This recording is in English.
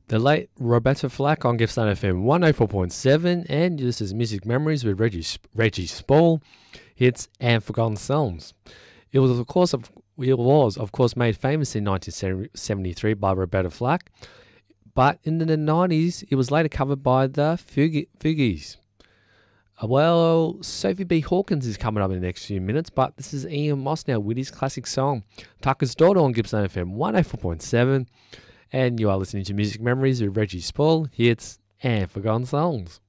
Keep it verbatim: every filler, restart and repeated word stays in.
The late Roberta Flack on Gippsland F M one oh four point seven, and this is Music Memories with Reggie Reggie Spall. Hits and Forgotten Songs. It was of course of it was of course made famous in nineteen seventy-three by Roberta Flack, but in the nineties it was later covered by the Fugees. Uh, well, Sophie B. Hawkins is coming up in the next few minutes, but this is Ian Moss now with his classic song Tucker's Daughter on Gippsland F M one oh four point seven. And you are listening to Music Memories with Reggie Spall, hits and Forgotten Songs.